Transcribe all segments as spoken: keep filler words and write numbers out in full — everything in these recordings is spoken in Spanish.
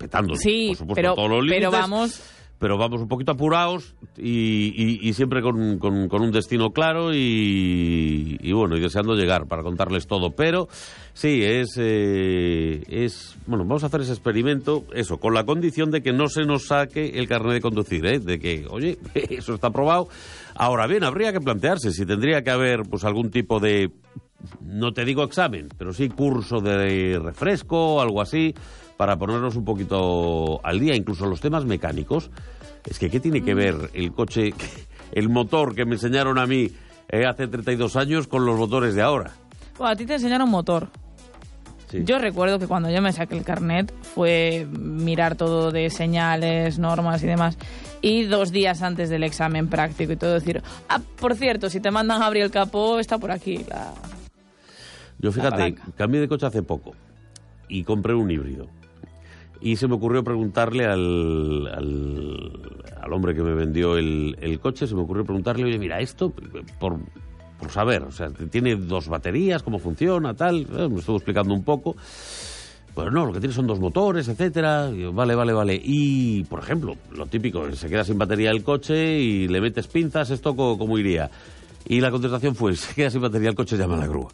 respetando, sí, por supuesto, pero, todos los límites. Pero vamos... Pero vamos un poquito apurados y, y, y siempre con, con, con un destino claro y, y bueno, y deseando llegar para contarles todo. Pero sí, es, eh, es... Bueno, vamos a hacer ese experimento, eso, con la condición de que no se nos saque el carnet de conducir, ¿eh? De que, oye, eso está aprobado. Ahora bien, habría que plantearse si tendría que haber pues algún tipo de... No te digo examen, pero sí curso de refresco o algo así, para ponernos un poquito al día, incluso los temas mecánicos. Es que, ¿qué tiene que ver el coche, el motor que me enseñaron a mí eh, hace treinta y dos años con los motores de ahora? Bueno, a ti te enseñaron motor. Sí. Yo recuerdo que cuando yo me saqué el carnet fue mirar todo de señales, normas y demás. Y dos días antes del examen práctico y todo decir, ah, por cierto, si te mandan a abrir el capó, está por aquí la... Yo fíjate, cambié de coche hace poco y compré un híbrido. Y se me ocurrió preguntarle al, al, al hombre que me vendió el, el coche, se me ocurrió preguntarle, oye, mira, esto, por, por saber, o sea, tiene dos baterías, cómo funciona, tal, eh, me estuvo explicando un poco. Pues no, lo que tiene son dos motores, etcétera. Y yo, vale, vale, vale. Y, por ejemplo, lo típico, se queda sin batería el coche y le metes pinzas, ¿esto cómo, cómo iría? Y la contestación fue, se queda sin batería el coche, llama a la grúa.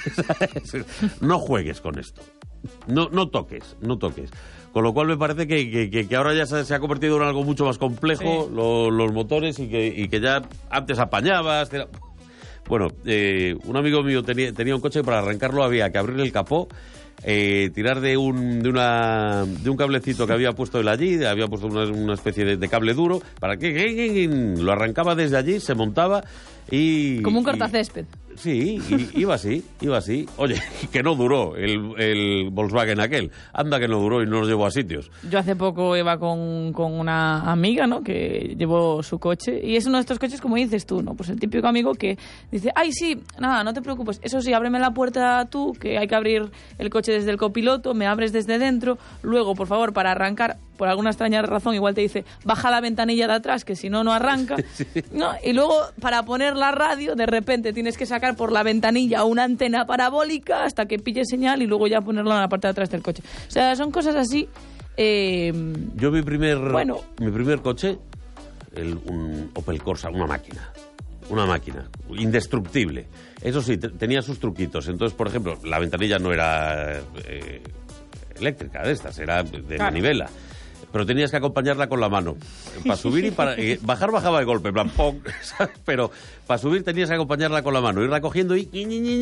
No juegues con esto. No, no toques, no toques. Con lo cual me parece que, que, que ahora ya se, se ha convertido en algo mucho más complejo, sí. lo, los motores, y que, y que ya antes apañabas. Era... Bueno, eh, un amigo mío tenía, tenía un coche que para arrancarlo había que abrir el capó, eh, tirar de un de una de un cablecito que había puesto él allí, había puesto una, una especie de, de cable duro, para que lo arrancaba desde allí, se montaba y... Como un cortacésped. Y, sí, y, iba así, iba así. Oye, que no duró el, el Volkswagen aquel. Anda que no duró y no nos llevó a sitios. Yo hace poco iba con, con una amiga, ¿no?, que llevó su coche. Y es uno de estos coches, como dices tú, ¿no? Pues el típico amigo que dice, ay, sí, nada, no te preocupes. Eso sí, ábreme la puerta tú, que hay que abrir el coche desde el copiloto, me abres desde dentro. Luego, por favor, para arrancar, por alguna extraña razón, igual te dice, baja la ventanilla de atrás, que si no, no arranca. Sí. ¿No? Y luego, para poner la radio, de repente tienes que sacar por la ventanilla una antena parabólica hasta que pille señal y luego ya ponerla en la parte de atrás del coche. O sea, son cosas así. Eh, Yo mi primer, bueno. mi primer coche, el, un Opel Corsa, una máquina. Una máquina, indestructible. Eso sí, tenía sus truquitos. Entonces, por ejemplo, la ventanilla no era eh, eléctrica de estas, era de claro. manivela. Pero tenías que acompañarla con la mano. Para subir y para... Eh, bajar bajaba de golpe, en plan, ¡pum! ¿Sabes? Pero para subir tenías que acompañarla con la mano, irla cogiendo y...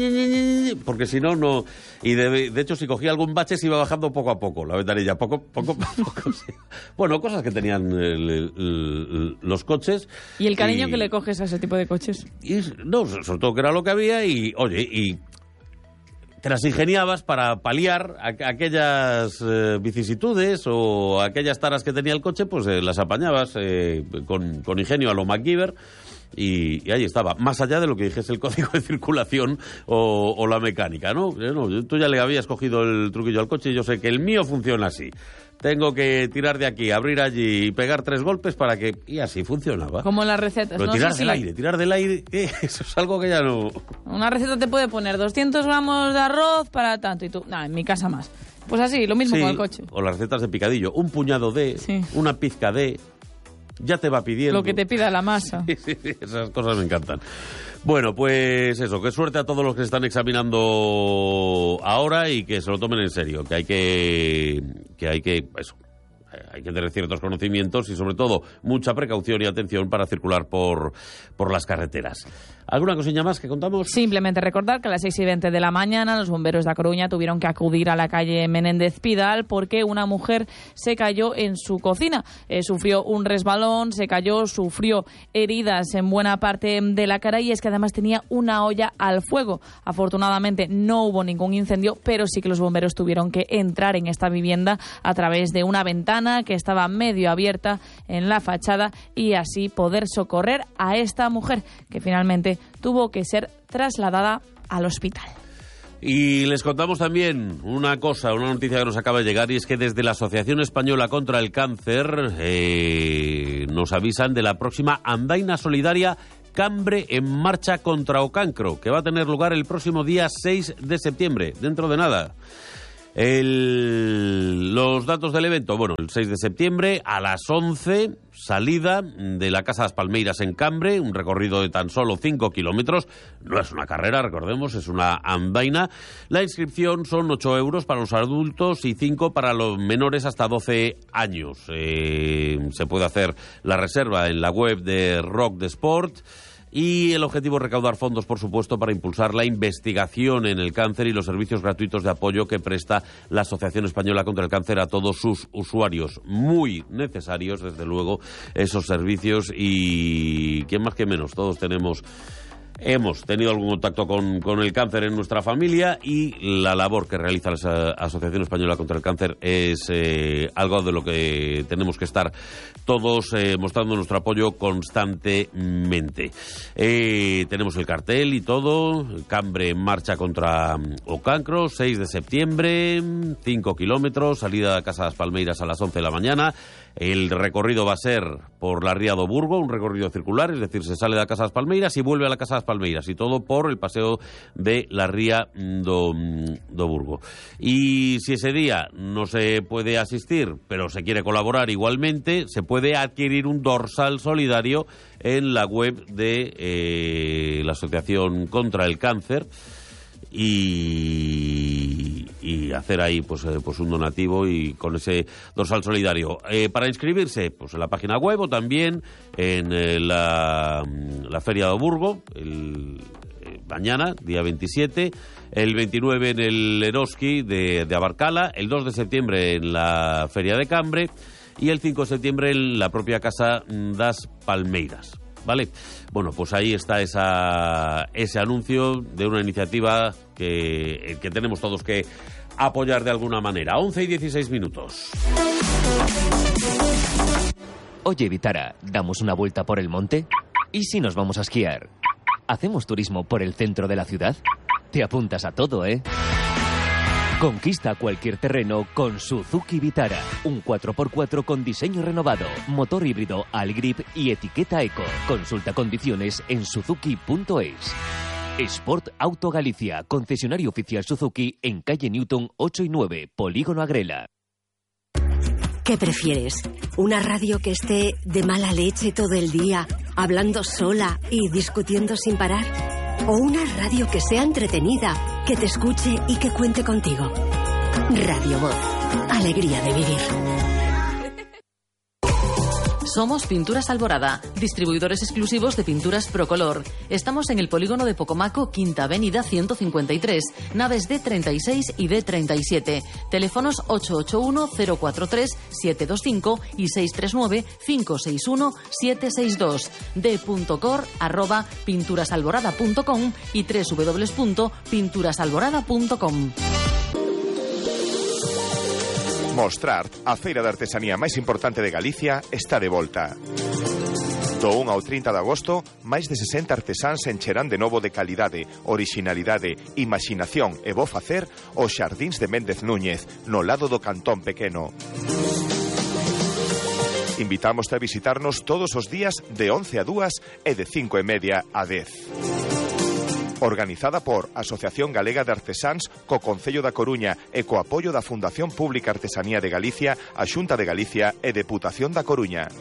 Porque si no, no... Y de, de hecho, si cogía algún bache, se iba bajando poco a poco la ventanilla. Poco, poco, poco. Sí. Bueno, cosas que tenían el, el, el, los coches. ¿Y el cariño y, que le coges a ese tipo de coches? Y, no, sobre todo que era lo que había y, oye, y... te las ingeniabas para paliar a, a aquellas eh, vicisitudes o aquellas taras que tenía el coche, pues eh, las apañabas eh, con, con ingenio a lo MacGyver y, y ahí estaba, más allá de lo que dijese el código de circulación o, o la mecánica, ¿no? Eh, no, tú ya le habías cogido el truquillo al coche y yo sé que el mío funciona así. Tengo que tirar de aquí, abrir allí y pegar tres golpes para que... Y así funcionaba. Como en las recetas. Pero no tirar sé del si... aire, tirar del aire, eh, eso es algo que ya no... Una receta te puede poner doscientos gramos de arroz para tanto y tú... Nada, en mi casa más. Pues así, lo mismo sí, con el coche. O las recetas de picadillo. Un puñado de, sí. una pizca de... Ya te va pidiendo. Lo que te pida la masa. Sí, sí, sí, esas cosas me encantan. Bueno, pues eso, qué suerte a todos los que están examinando ahora y que se lo tomen en serio, que hay que... que hay que... eso. Hay que tener ciertos conocimientos y, sobre todo, mucha precaución y atención para circular por, por las carreteras. ¿Alguna cosilla más que contamos? Simplemente recordar que a las seis y veinte de la mañana los bomberos de A Coruña tuvieron que acudir a la calle Menéndez Pidal porque una mujer se cayó en su cocina. Eh, sufrió un resbalón, se cayó, sufrió heridas en buena parte de la cara y es que además tenía una olla al fuego. Afortunadamente no hubo ningún incendio, pero sí que los bomberos tuvieron que entrar en esta vivienda a través de una ventana que estaba medio abierta en la fachada y así poder socorrer a esta mujer que finalmente tuvo que ser trasladada al hospital. Y les contamos también una cosa, una noticia que nos acaba de llegar, y es que desde la Asociación Española contra el Cáncer eh, nos avisan de la próxima andaina solidaria Cambre en marcha contra o cancro, que va a tener lugar el próximo día seis de septiembre, dentro de nada. El, los datos del evento, bueno, el seis de septiembre a las once, salida de la Casa de las Palmeiras en Cambre, un recorrido de tan solo cinco kilómetros, no es una carrera, recordemos, es una andaina. La inscripción son ocho euros para los adultos y cinco para los menores hasta doce años. Eh, se puede hacer la reserva en la web de Rock de Sport. Y el objetivo es recaudar fondos, por supuesto, para impulsar la investigación en el cáncer y los servicios gratuitos de apoyo que presta la Asociación Española contra el Cáncer a todos sus usuarios. Muy necesarios, desde luego, esos servicios y, ¿quién más que menos? Todos tenemos... Hemos tenido algún contacto con, con el cáncer en nuestra familia y la labor que realiza la Asociación Española contra el Cáncer es eh, algo de lo que tenemos que estar todos eh, mostrando nuestro apoyo constantemente. Eh, tenemos el cartel y todo, Cambre en marcha contra o cancro, seis de septiembre, cinco kilómetros, salida de Casa de las Palmeiras a las once de la mañana. El recorrido va a ser por la Ría do Burgo, un recorrido circular, es decir, se sale de la Casa de las Palmeiras y vuelve a la Casa de las Palmeiras, y todo por el paseo de la Ría do, do Burgo. Y si ese día no se puede asistir, pero se quiere colaborar igualmente, se puede adquirir un dorsal solidario en la web de eh, la Asociación contra el Cáncer. Y, y hacer ahí pues, eh, pues un donativo y con ese dorsal solidario. Eh, para inscribirse, pues en la página web o también en eh, la, la Feria de Burgo, el, eh, mañana, día veintisiete, el veintinueve en el Eroski de, de Abarcala, el dos de septiembre en la Feria de Cambre y el cinco de septiembre en la propia Casa das Palmeiras. ¿Vale? Bueno, pues ahí está esa, ese anuncio de una iniciativa que, que tenemos todos que apoyar de alguna manera. once y dieciséis minutos. Oye, Vitara, ¿damos una vuelta por el monte? ¿Y si nos vamos a esquiar? ¿Hacemos turismo por el centro de la ciudad? Te apuntas a todo, ¿eh? Conquista cualquier terreno con Suzuki Vitara. Un cuatro por cuatro con diseño renovado, motor híbrido Allgrip y etiqueta Eco. Consulta condiciones en suzuki punto es. Sport Auto Galicia, concesionario oficial Suzuki en calle Newton ocho y nueve, Polígono Agrela. ¿Qué prefieres? ¿Una radio que esté de mala leche todo el día, hablando sola y discutiendo sin parar? ¿O una radio que sea entretenida, que te escuche y que cuente contigo? Radio Voz. Alegría de vivir. Somos Pinturas Alborada, distribuidores exclusivos de pinturas Procolor. Estamos en el polígono de Pocomaco, Quinta Avenida ciento cincuenta y tres, naves D treinta y seis y D treinta y siete. Teléfonos ocho ocho uno, cero cuatro tres, siete dos cinco y seis tres nueve, cinco seis uno, siete seis dos. d.cor arroba pinturasalborada punto com y doble u doble u doble u punto pinturasalborada punto com. Mostrart, a feira de artesanía máis importante de Galicia, está de volta. Do un ao trinta de agosto, máis de sesenta artesáns encherán de novo de calidade, orixinalidade, imaginación e bo facer os xardíns de Méndez Núñez, no lado do Cantón Pequeno. Invitámoste a visitarnos todos os días de once a dúas e de cinco e media a dez. Organizada por Asociación Galega de Artesáns co Concello da Coruña e co apoio da Fundación Pública Artesanía de Galicia, a Xunta de Galicia e Deputación da Coruña.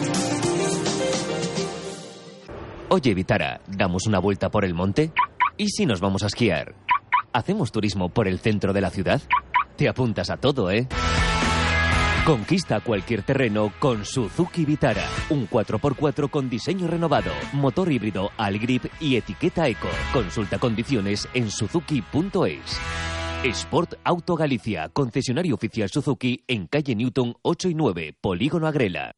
Oye, Vitara, ¿damos una vuelta por el monte? ¿Y si nos vamos a esquiar? ¿Hacemos turismo por el centro de la ciudad? Te apuntas a todo, ¿eh? Conquista cualquier terreno con Suzuki Vitara. Un cuatro por cuatro con diseño renovado, motor híbrido Allgrip y etiqueta Eco. Consulta condiciones en suzuki punto es. Sport Auto Galicia, concesionario oficial Suzuki en calle Newton ocho y nueve, Polígono Agrela.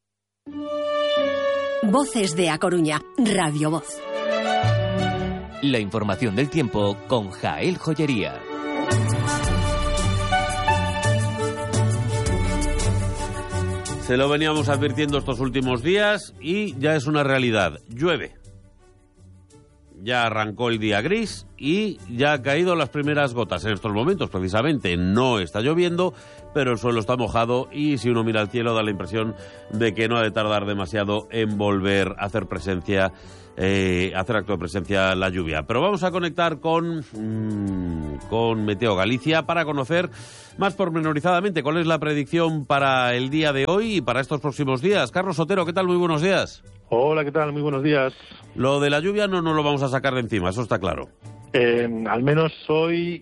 Voces de A Coruña, Radio Voz. La información del tiempo con Jael Joyería. Se lo veníamos advirtiendo estos últimos días y ya es una realidad. Llueve. Ya arrancó el día gris y ya han caído las primeras gotas. En estos momentos, precisamente, no está lloviendo, pero pero el suelo está mojado y si uno mira al cielo da la impresión de que no ha de tardar demasiado en volver a hacer presencia, eh, hacer acto de presencia la lluvia. Pero vamos a conectar con, mmm, con Meteo Galicia para conocer más pormenorizadamente cuál es la predicción para el día de hoy y para estos próximos días. Carlos Otero, ¿qué tal? Muy buenos días. Hola, ¿qué tal? Muy buenos días. Lo de la lluvia no nos lo vamos a sacar de encima, eso está claro. Eh, al menos hoy,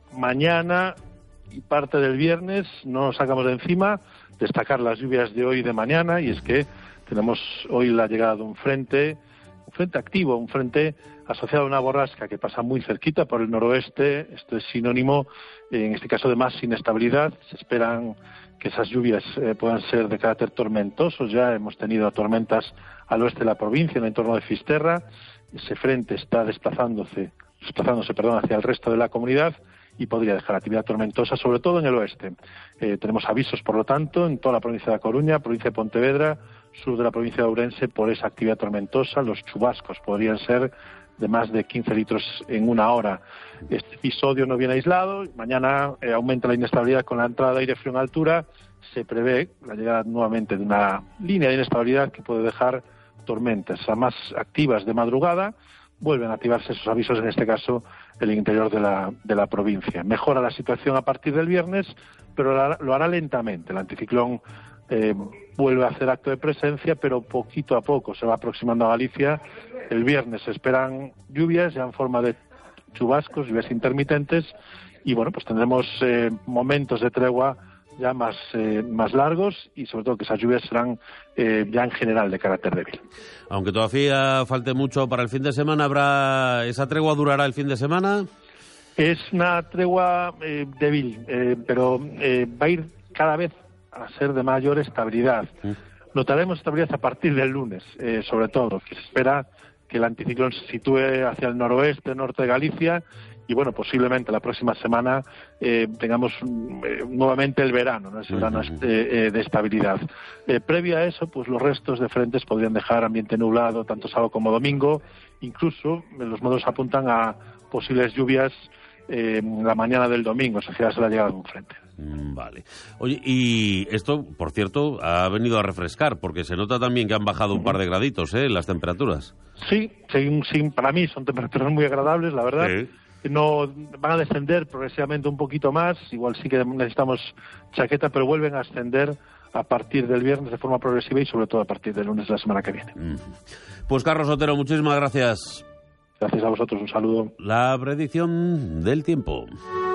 mañana y parte del viernes no nos sacamos de encima. Destacar las lluvias de hoy y de mañana, y es que tenemos hoy la llegada de un frente, un frente activo, un frente asociado a una borrasca que pasa muy cerquita por el noroeste. Esto es sinónimo, en este caso, de más inestabilidad. Se esperan que esas lluvias eh, puedan ser de carácter tormentoso. Ya hemos tenido tormentas al oeste de la provincia, en el entorno de Fisterra. Ese frente está desplazándose, desplazándose perdón, hacia el resto de la comunidad y podría dejar actividad tormentosa, sobre todo en el oeste. Eh, tenemos avisos, por lo tanto, en toda la provincia de A Coruña, provincia de Pontevedra, sur de la provincia de Ourense, por esa actividad tormentosa. Los chubascos podrían ser de más de quince litros en una hora. Este episodio no viene aislado. Mañana eh, aumenta la inestabilidad con la entrada de aire frío en altura. Se prevé la llegada nuevamente de una línea de inestabilidad que puede dejar tormentas a más activas de madrugada. Vuelven a activarse esos avisos, en este caso, en el interior de la, de la provincia. Mejora la situación a partir del viernes, pero lo hará, lo hará lentamente. El anticiclón eh, vuelve a hacer acto de presencia, pero poquito a poco se va aproximando a Galicia. El viernes se esperan lluvias ya en forma de chubascos, lluvias intermitentes, y bueno, pues tendremos eh, momentos de tregua ya más, eh, más largos, y sobre todo que esas lluvias serán eh, ya en general de carácter débil. Aunque todavía falte mucho para el fin de semana, ¿habrá esa tregua durará el fin de semana? Es una tregua eh, débil, eh, pero eh, va a ir cada vez a ser de mayor estabilidad. ¿Mm? Notaremos estabilidad a partir del lunes, eh, sobre todo, que se espera que el anticiclón se sitúe hacia el noroeste, norte de Galicia, y bueno, posiblemente la próxima semana eh, tengamos eh, nuevamente el verano, ¿no? Ese verano eh, eh, de estabilidad. Eh, previo a eso, pues los restos de frentes podrían dejar ambiente nublado tanto sábado como domingo. Incluso los modelos apuntan a posibles lluvias eh, la mañana del domingo, asociadas a la llegada de un frente. Vale. Oye, y esto, por cierto, ha venido a refrescar, porque se nota también que han bajado un par de graditos, ¿eh?, las temperaturas. Sí, sí, sí, para mí son temperaturas muy agradables, la verdad. Sí. No van a descender progresivamente un poquito más, igual sí que necesitamos chaqueta, pero vuelven a ascender a partir del viernes de forma progresiva y sobre todo a partir del lunes de la semana que viene. Pues Carlos Otero, muchísimas gracias. Gracias a vosotros, un saludo. La predicción del tiempo.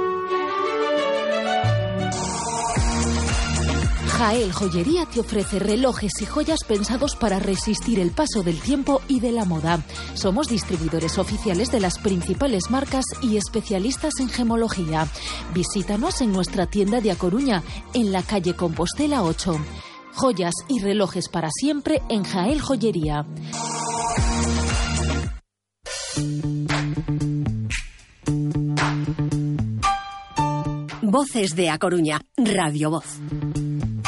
Jael Joyería te ofrece relojes y joyas pensados para resistir el paso del tiempo y de la moda. Somos distribuidores oficiales de las principales marcas y especialistas en gemología. Visítanos en nuestra tienda de A Coruña, en la calle Compostela ocho. Joyas y relojes para siempre en Jael Joyería. Voces de A Coruña, Radio Voz.